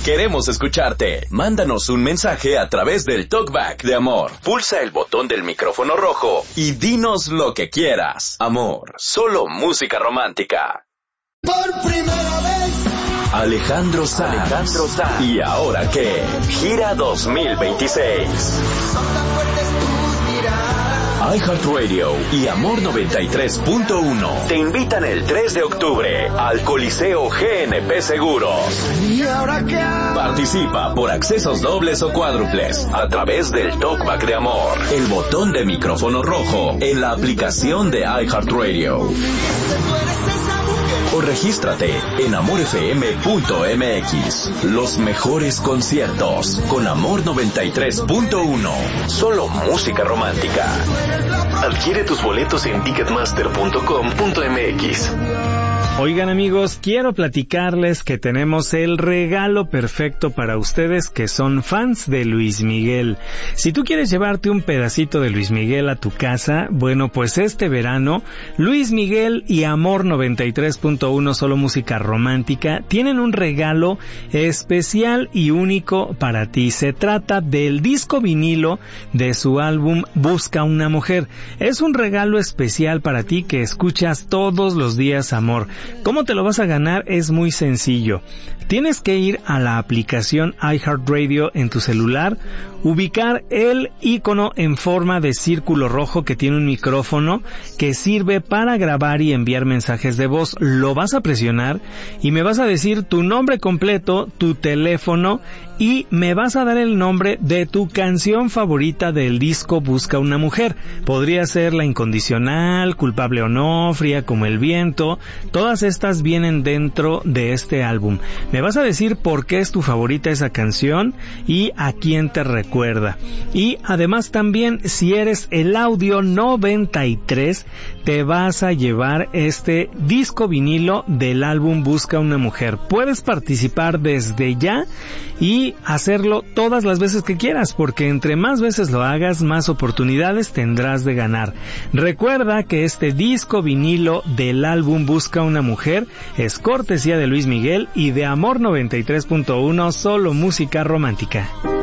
Queremos escucharte. Mándanos un mensaje a través del Talkback de Amor. Pulsa el botón del micrófono rojo y dinos lo que quieras. Amor, solo música romántica. Por primera vez. Alejandro Sanz. ¿Y ahora qué? Gira 2026. Son tan fuertes tus miradas. iHeartRadio y Amor 93.1 te invitan el 3 de octubre al Coliseo GNP Seguros. ¿Y ahora qué? Participa por accesos dobles o cuádruples a través del Talkback de Amor. El botón de micrófono rojo en la aplicación de iHeartRadio. O regístrate en amorfm.mx. Los mejores conciertos con Amor 93.1. Solo música romántica. Adquiere tus boletos en ticketmaster.com.mx. Oigan amigos, quiero platicarles que tenemos el regalo perfecto para ustedes que son fans de Luis Miguel. Si tú quieres llevarte un pedacito de Luis Miguel a tu casa, bueno, pues este verano, Luis Miguel y Amor 93.1 Solo Música Romántica tienen un regalo especial y único para ti. Se trata del disco vinilo de su álbum Busca una Mujer. Es un regalo especial para ti que escuchas todos los días, Amor. ¿Cómo te lo vas a ganar? Es muy sencillo. Tienes que ir a la aplicación iHeartRadio en tu celular, ubicar el icono en forma de círculo rojo que tiene un micrófono que sirve para grabar y enviar mensajes de voz. Lo vas a presionar y me vas a decir tu nombre completo, tu teléfono y me vas a dar el nombre de tu canción favorita del disco Busca una Mujer. Podría ser La Incondicional, Culpable o No, Fría como el Viento. Todas estas vienen dentro de este álbum. Me vas a decir por qué es tu favorita esa canción y a quién te recuerda. Y además también, si eres el audio 93, te vas a llevar este disco vinilo del álbum Busca una Mujer. Puedes participar desde ya y hacerlo todas las veces que quieras, porque entre más veces lo hagas, más oportunidades tendrás de ganar. Recuerda que este disco vinilo del álbum Busca una Mujer es cortesía de Luis Miguel y de Amor 93.1 Solo Música Romántica.